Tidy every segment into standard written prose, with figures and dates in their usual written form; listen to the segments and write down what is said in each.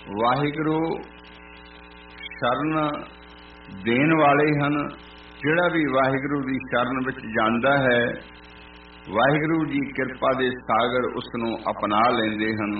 ਵਾਹਿਗੁਰੂ ਸ਼ਰਨ ਦੇਣ ਵਾਲੇ ਹਨ। ਜਿਹੜਾ ਵੀ ਵਾਹਿਗੁਰੂ ਦੀ ਸ਼ਰਨ ਵਿੱਚ ਜਾਂਦਾ ਹੈ, ਵਾਹਿਗੁਰੂ ਜੀ ਕਿਰਪਾ ਦੇ ਸਾਗਰ ਉਸ ਨੂੰ ਅਪਣਾ ਲੈਂਦੇ ਹਨ।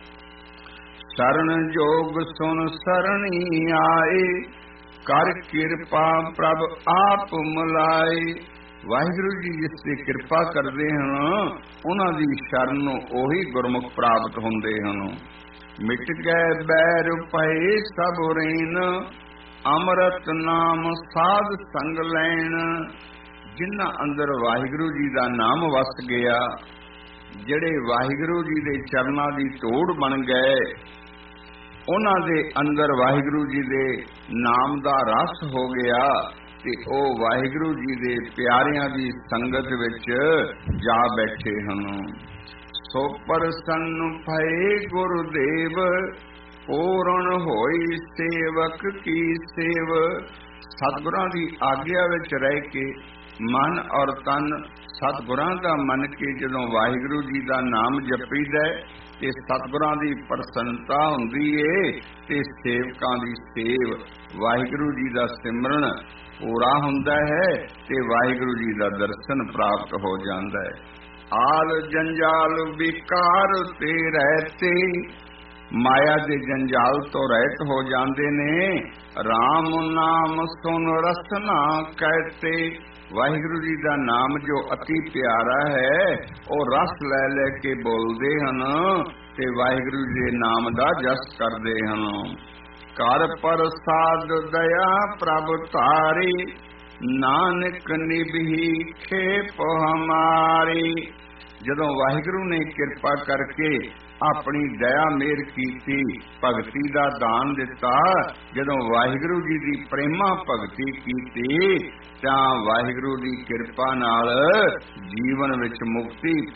ਸ਼ਰਨ ਜੋਗ ਸੁਨ ਸਰਣੀ ਆਏ, ਕਰ ਕਿਰਪਾ ਪ੍ਰਭ ਆਪ ਮਿਲਾਏ। ਵਾਹਿਗੁਰੂ ਜੀ ਜਿਸ ਤੇ ਕਿਰਪਾ ਕਰਦੇ ਹਨ, ਉਹਨਾਂ ਦੀ ਸ਼ਰਨ ਨੂੰ ਉਹੀ ਗੁਰਮੁਖ ਪ੍ਰਾਪਤ ਹੁੰਦੇ ਹਨ। ਮਿਟ ਗਏ ਬੈਰ ਪਏ ਸਭ ਰੇਨ, ਅੰਮ੍ਰਿਤ ਨਾਮ ਸਾਧ ਸੰਗ ਲੈਣ। ਜਿਨ੍ਹਾਂ ਅੰਦਰ ਵਾਹਿਗੁਰੂ ਜੀ ਦਾ ਨਾਮ ਵਸ ਗਿਆ, ਜਿਹੜੇ ਵਾਹਿਗੁਰੂ ਜੀ ਦੇ ਚਰਨਾਂ ਦੀ ਤੋੜ ਬਣ ਗਏ, ਉਹਨਾਂ ਦੇ ਅੰਦਰ ਵਾਹਿਗੁਰੂ ਜੀ ਦੇ ਨਾਮ ਦਾ ਰਸ ਹੋ ਗਿਆ ਤੇ ਉਹ ਵਾਹਿਗੁਰੂ ਜੀ ਦੇ ਪਿਆਰਿਆਂ ਦੀ ਸੰਗਤ ਵਿੱਚ ਜਾ ਬੈਠੇ ਹਨ। ਸੋ ਪ੍ਰਸੰਨ ਭਏ ਗੁਰਦੇਵ, ਪੂਰਨ ਹੋਈ ਸੇਵਕ ਕੀ ਸੇਵ। ਸਤਿਗੁਰਾਂ ਦੀ ਆਗਿਆ ਵਿੱਚ ਰਹਿ ਕੇ ਮਨ ਔਰ ਤਨ ਸਤਿਗੁਰਾਂ ਦਾ ਮੰਨ ਕੇ ਜਦੋਂ ਵਾਹਿਗੁਰੂ ਜੀ ਦਾ ਨਾਮ ਜਪੀਦਾ ਤੇ ਸਤਿਗੁਰਾਂ ਦੀ ਪ੍ਰਸੰਨਤਾ ਹੁੰਦੀ ਏ ਤੇ ਸੇਵਕਾਂ ਦੀ ਸੇਵ, ਵਾਹਿਗੁਰੂ ਜੀ ਦਾ ਸਿਮਰਨ ਪੂਰਾ ਹੁੰਦਾ ਹੈ ਤੇ ਵਾਹਿਗੁਰੂ ਜੀ ਦਾ ਦਰਸ਼ਨ ਪ੍ਰਾਪਤ ਹੋ ਜਾਂਦਾ ਹੈ। ਆਲ ਜੰਜਾਲ ਵਿਕਾਰ ਤੇ ਰਹਤੇ, ਮਾਇਆ ਦੇ ਜੰਜਾਲ ਤੋਂ ਰਹਿਤ ਹੋ ਜਾਂਦੇ ਨੇ। ਰਾਮ ਨਾਮ ਸੁਨ ਰਸਨਾ ਕਹਤੇ, ਵਾਹਿਗੁਰੂ ਜੀ ਦਾ ਨਾਮ ਜੋ ਅਤੀ ਪਿਆਰਾ ਹੈ, ਉਹ ਰਸ ਲੈ ਲੈ ਕੇ ਬੋਲਦੇ ਹਨ ਤੇ ਵਾਹਿਗੁਰੂ ਜੀ ਦੇ ਨਾਮ ਦਾ ਜਸ ਕਰਦੇ ਹਨ। ਕਰ ਪ੍ਰਸਾਦ ਦਇਆ ਪ੍ਰਭ ਧਾਰੀ, ਨਾਨਕ ਨਿਭੀ ਖੇਪ ਹਮਾਰੀ। ਜਦੋਂ ਵਾਹਿਗੁਰੂ ਨੇ ਕਿਰਪਾ ਕਰਕੇ ਆਪਣੀ ਦਇਆ ਮਿਹਰ ਕੀਤੀ, ਭਗਤੀ ਦਾ ਦਾਨ ਦਿੱਤਾ, ਜਦੋਂ ਵਾਹਿਗੁਰੂ ਜੀ ਦੀ ਪ੍ਰੇਮਾ ਭਗਤੀ ਕੀਤੀ ਤਾਂ ਵਾਹਿਗੁਰੂ ਦੀ ਕਿਰਪਾ ਨਾਲ ਜੀਵਨ ਵਿੱਚ ਮੁਕਤੀ